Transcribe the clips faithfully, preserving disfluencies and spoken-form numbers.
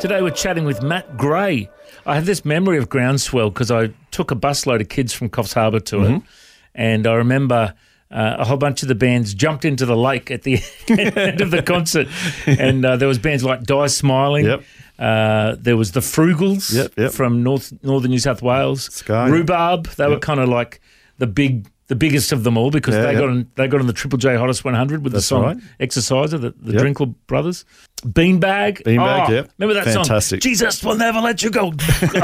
Today we're chatting with Matt Gray. I have this memory of Groundswell because I took a busload of kids from Coffs Harbour to mm-hmm. it, and I remember uh, a whole bunch of the bands jumped into the lake at the end of the concert, and uh, there was bands like Die Smiling. Yep. Uh, there was the Frugals yep, yep. from North Northern New South Wales. Sky. Rhubarb. They yep. were kind of like the big. The biggest of them all because yeah, they yep. got on they got on the Triple J Hottest one hundred with That's the song right. Exerciser, the, the yep. Drinkle brothers. Beanbag. Beanbag, oh, yep. Remember that Fantastic. song? Jesus will never let you go.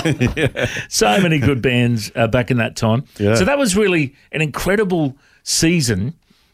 yeah. So many good bands uh, back in that time. Yeah. So that was really an incredible season,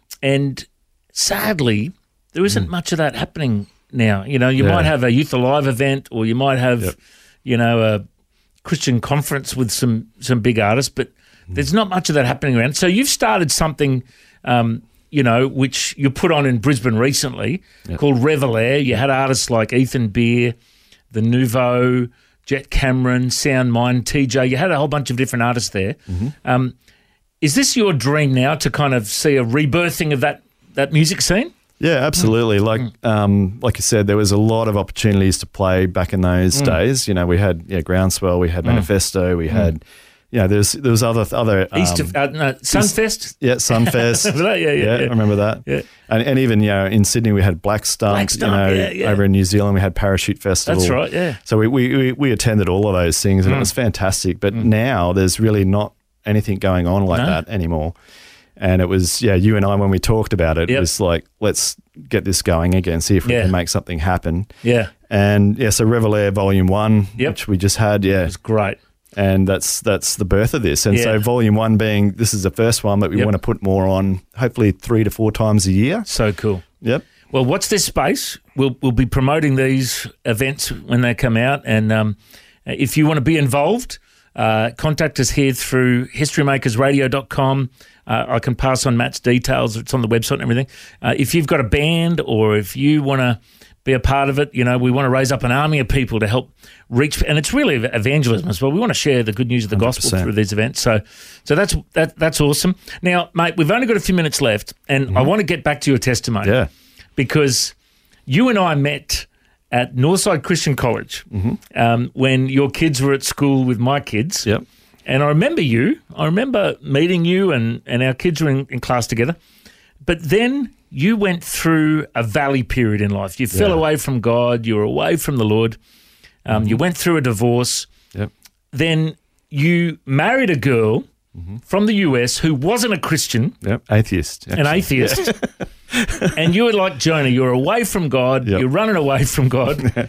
and sadly, there isn't mm. much of that happening now. You know, you yeah. might have a Youth Alive event, or you might have, yep. you know, a Christian conference with some some big artists, but there's not much of that happening around. So you've started something, um, you know, which you put on in Brisbane recently yep. called Revel Air. You had artists like Ethan Beer, The Nouveau, Jet Cameron, Sound Mind, T J. You had a whole bunch of different artists there. Mm-hmm. Um, is this your dream now to kind of see a rebirthing of that, that music scene? Yeah, absolutely. Mm. Like mm. um, like you said, there was a lot of opportunities to play back in those mm. days. You know, we had yeah, Groundswell, we had mm. Manifesto, we mm. had... Yeah, there's there was other other um, East of uh, no, Sunfest. Yeah, Sunfest. yeah, yeah, yeah, yeah, I remember that. Yeah, and, and even you know in Sydney we had Black Stump. Black Stump, you know, yeah, yeah. over in New Zealand we had Parachute Festival. That's right. Yeah. So we we, we, we attended all of those things and mm. it was fantastic. But mm. now there's really not anything going on like no. that anymore. And it was yeah, you and I when we talked about it, yep. it was like let's get this going again, see if we yeah. can make something happen. Yeah. And yeah, so Revel Air Volume One, yep. which we just had. Yeah, it was great. And that's that's the birth of this. And yeah. so volume one being, this is the first one, but we yep. want to put more on, hopefully three to four times a year. So cool. Yep. Well, watch this space. We'll we'll be promoting these events when they come out. And um, if you want to be involved, uh, contact us here through history makers radio dot com. Uh, I can pass on Matt's details. It's on the website and everything. Uh, if you've got a band or if you want to be a part of it, you know, we want to raise up an army of people to help reach, and it's really evangelism as well. We want to share the good news of the one hundred percent gospel through these events. So, so that's that that's awesome. Now, mate, we've only got a few minutes left, and mm-hmm. I want to get back to your testimony, yeah, because you and I met at Northside Christian College mm-hmm. um, when your kids were at school with my kids. Yep. And I remember you. I remember meeting you, and and our kids were in, in class together. But then you went through a valley period in life. You fell yeah. away from God. You were away from the Lord. Um, mm-hmm. You went through a divorce. Yep. Then you married a girl mm-hmm. from the U S who wasn't a Christian. Yep, atheist. Actually. An atheist. Yeah. And you were like Jonah. You were away from God. Yep. You're running away from God.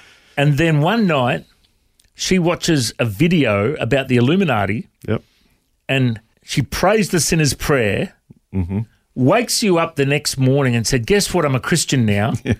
And then one night she watches a video about the Illuminati. Yep. And she prays the sinner's prayer. Mm-hmm. Wakes you up the next morning and said, guess what, I'm a Christian now. Yeah.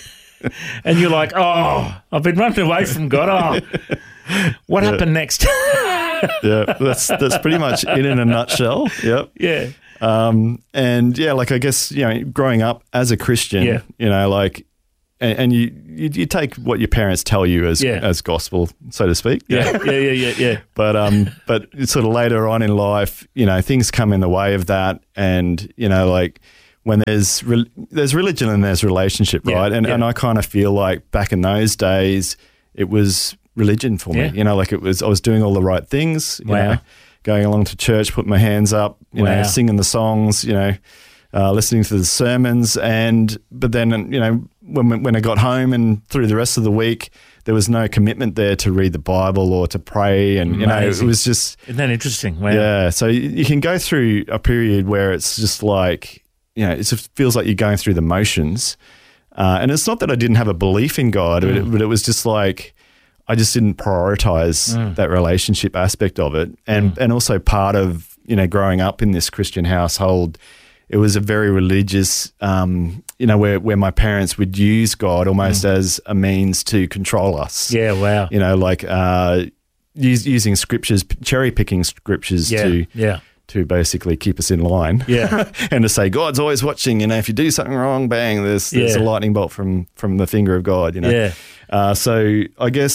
And you're like, oh, I've been running away from God. Oh, what yeah. happened next? Yeah, that's that's pretty much it in a nutshell. Yep. Yeah. Um, and yeah, like I guess, you know, growing up as a Christian, yeah. you know, like, and, and you, you you take what your parents tell you as yeah. as gospel, so to speak. Yeah, yeah, yeah, yeah, yeah. But um, but sort of later on in life, you know, things come in the way of that, and you know, like when there's re- there's religion and there's relationship, yeah, right? And yeah. and I kind of feel like back in those days, it was religion for me. Yeah. You know, like it was I was doing all the right things. You wow. know, going along to church, putting my hands up, you wow. know, singing the songs, you know. Uh, listening to the sermons, and but then you know when when I got home and through the rest of the week, there was no commitment there to read the Bible or to pray, and you Amazing. know it was just isn't that interesting? Wow. Yeah, so you, you can go through a period where it's just like you know it just feels like you're going through the motions, uh, and it's not that I didn't have a belief in God, mm. but, it, but it was just like I just didn't prioritize mm. that relationship aspect of it, and mm. and also part of you know growing up in this Christian household. It was a very religious, um, you know, where, where my parents would use God almost mm. as a means to control us. Yeah, wow. You know, like uh, use, using scriptures, cherry picking scriptures yeah, to yeah. to basically keep us in line. Yeah, and to say God's always watching. You know, if you do something wrong, bang, there's there's yeah. a lightning bolt from from the finger of God. You know. Yeah. Uh, so I guess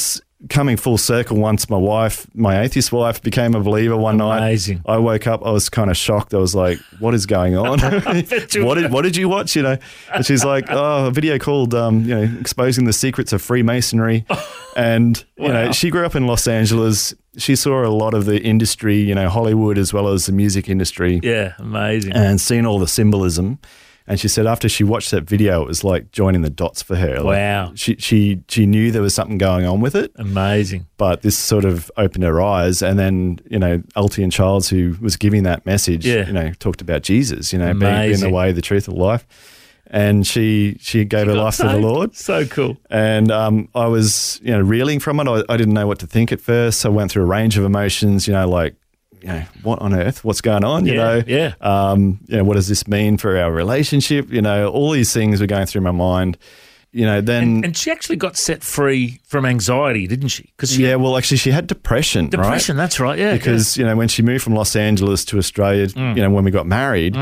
coming full circle, once my wife, my atheist wife, became a believer one Amazing. night, I woke up, I was kind of shocked. I was like, what is going on? what did what did you watch? You know, and she's like, oh, a video called, um, you know, exposing the secrets of Freemasonry. And, you Wow. know, she grew up in Los Angeles. She saw a lot of the industry, you know, Hollywood as well as the music industry, Yeah, amazing. and seen all the symbolism. And she said after she watched that video, it was like joining the dots for her. Like, Wow. She, she, she knew there was something going on with it, Amazing. but this sort of opened her eyes. And then, you know, Altian Childs, who was giving that message, Yeah. you know, talked about Jesus, you know, being, being Amazing. the way, the truth, and life. And she she gave her life to the So- Lord. So cool. And um, I was, you know, reeling from it. I, I didn't know what to think at first. I went through a range of emotions, you know, like, you know, what on earth? What's going on? You Yeah, know, yeah. Um, you know, what does this mean for our relationship? You know, all these things were going through my mind. You know, then And, and she actually got set free from anxiety, didn't she? Because yeah, well, actually, she had depression. depression. right? That's right. Yeah, Because you know, when she moved from Los Angeles to Australia, Mm. you know, when we got married.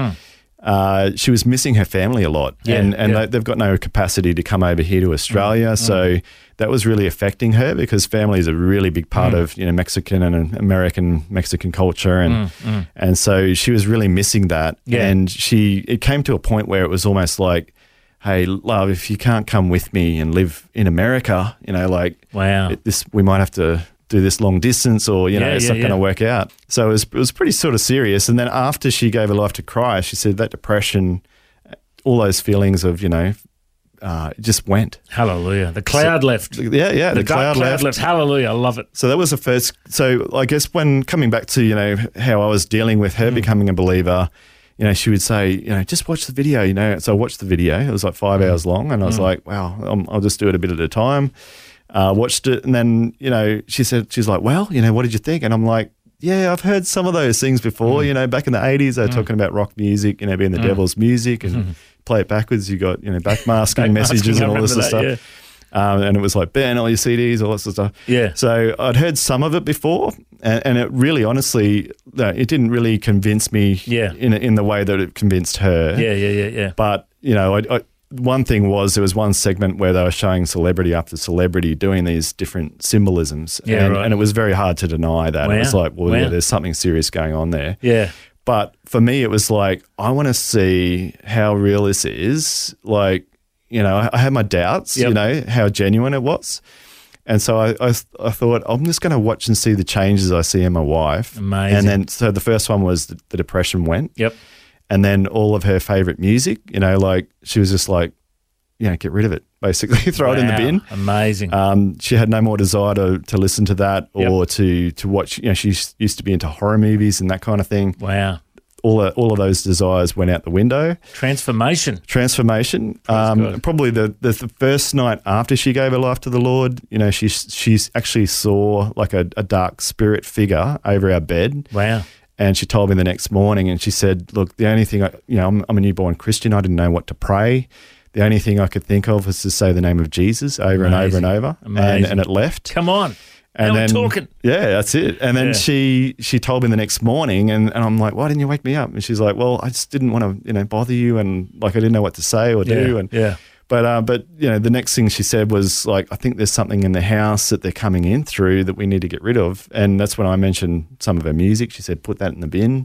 Uh, she was missing her family a lot, Yeah, and and yeah. they, they've got no capacity to come over here to Australia. So that was really affecting her, because family is a really big part of you know Mexican and American Mexican culture, and and so she was really missing that. Yeah. And she it came to a point where it was almost like, hey, love, if you can't come with me and live in America, you know, like Wow. it, this we might have to do this long distance, or you know, Yeah, it's yeah, not going to yeah. work out. So it was it was pretty sort of serious. And then after she gave her life to Christ, she said that depression, all those feelings of you know, uh, it just went. Hallelujah. The cloud left. Yeah, yeah. The, The, dark cloud, left. Hallelujah. I love it. So that was the first. So I guess when coming back to you know how I was dealing with Mm. her becoming a believer, you know, she would say, you know, just watch the video. You know, so I watched the video. It was like five Mm. hours long, and I was like, wow, I'm, I'll just do it a bit at a time. Uh, watched it, and then you know, she said, she's like, well, you know, what did you think? And I'm like, yeah, I've heard some of those things before. Mm. You know, back in the eighties, they were talking about rock music, you know, being the devil's music, and play it backwards. You got you know backmasking messages I and all this sort of remember stuff. that, Um, and it was like ban all your C Ds, all that sort of stuff. Yeah. So I'd heard some of it before, and, and it really, honestly, no, it didn't really convince me. Yeah. In in the way that it convinced her. Yeah, yeah, yeah, yeah. But you know, I, I, one thing was there was one segment where they were showing celebrity after celebrity doing these different symbolisms, Yeah, and, right. and it was very hard to deny that. Wow. It was like, well, Wow. yeah, there's something serious going on there. Yeah. But for me, it was like, I want to see how real this is. Like, you know, I, I had my doubts, Yep. you know, how genuine it was. And so I, I, I thought, I'm just going to watch and see the changes I see in my wife. Amazing. And then, so the first one was the, the depression went. Yep. And then all of her favorite music, you know, like she was just like, you know, get rid of it, basically, throw it in the Wow. bin. Amazing. Um, she had no more desire to, to listen to that or Yep. to to watch. You know, she used to be into horror movies and that kind of thing. wow. All of, all of those desires went out the window. Transformation. Transformation. Um, God. probably the, the the first night after she gave her life to the Lord, you know, she she actually saw like a, a dark spirit figure over our bed. Wow. And she told me the next morning, and she said, "Look, the only thing I, you know, I'm, I'm a newborn Christian. I didn't know what to pray. The only thing I could think of was to say the name of Jesus over and over and over, and, Amazing. and it left. Come on. And now we're then, talking. yeah, that's it. And then Yeah. she she told me the next morning, and, and I'm like, why didn't you wake me up? And she's like, well, I just didn't want to, you know, bother you, and like I didn't know what to say or do. Yeah. And yeah. but uh, but you know, the next thing she said was like, I think there's something in the house that they're coming in through that we need to get rid of. And that's when I mentioned some of her music. She said, put that in the bin.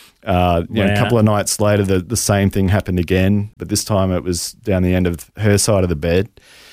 Uh, you know, a Wow. couple of nights later, the, the same thing happened again, but this time it was down the end of her side of the bed,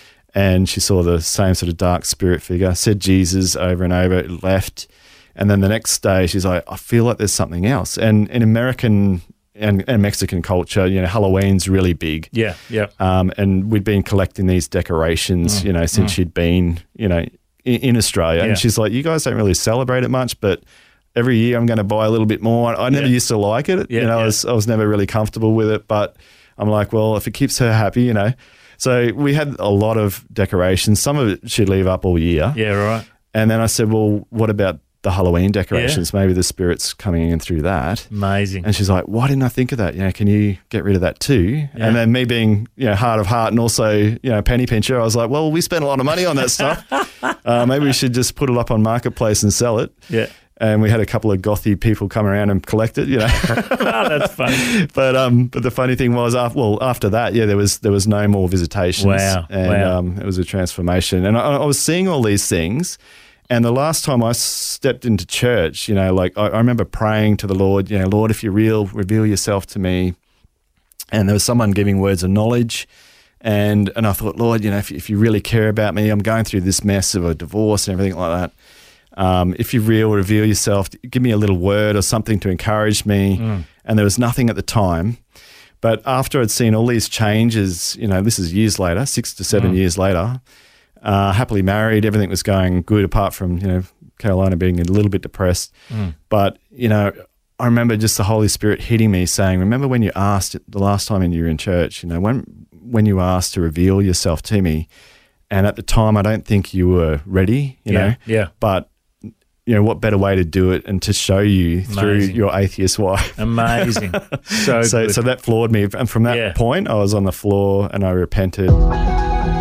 and she saw the same sort of dark spirit figure, said Jesus over and over, it left, and then the next day she's like, I feel like there's something else. And in American and, and Mexican culture, you know, Halloween's really big. Yeah. Yeah. Um, and we'd been collecting these decorations, you know, since she'd been, you know, in, in Australia. Yeah. And she's like, you guys don't really celebrate it much, but every year I'm going to buy a little bit more. I never Yeah. used to like it. Yeah, you know, yeah. I, was, I was never really comfortable with it, but I'm like, well, if it keeps her happy, you know. So we had a lot of decorations. Some of it she'd leave up all year. Yeah. Right. And then I said, well, what about the Halloween decorations? Maybe the spirit's coming in through that. Amazing. And she's like, why didn't I think of that? You know, can you get rid of that too? Yeah. And then me being, you know, heart of heart and also, you know, penny pincher, I was like, well, we spent a lot of money on that stuff. uh, maybe we should just put it up on Marketplace and sell it. Yeah. and we had a couple of gothy people come around and collect it, you know. Oh, that's funny. But um, but the funny thing was, after, well, after that, yeah, there was there was no more visitations. Wow, and wow. Um, it was a transformation. And I, I was seeing all these things. And the last time I stepped into church, you know, like I, I remember praying to the Lord, you know, Lord, if you're real, reveal yourself to me. And there was someone giving words of knowledge. And and I thought, Lord, you know, if, if you really care about me, I'm going through this mess of a divorce and everything like that. Um, if you're real, reveal yourself, give me a little word or something to encourage me. Mm. And there was nothing at the time. But after I'd seen all these changes, you know, this is years later, six to seven mm. years later, uh, happily married, everything was going good apart from, you know, Carolina being a little bit depressed. Mm. But, you know, I remember just the Holy Spirit hitting me saying, remember when you asked the last time you were in church, you know, when when you asked to reveal yourself to me, and at the time I don't think you were ready, you yeah, know. Yeah. But, you know, what better way to do it and to show you Amazing. Through your atheist wife. Amazing. So so, good. so that floored me. And from that yeah. point, I was on the floor and I repented.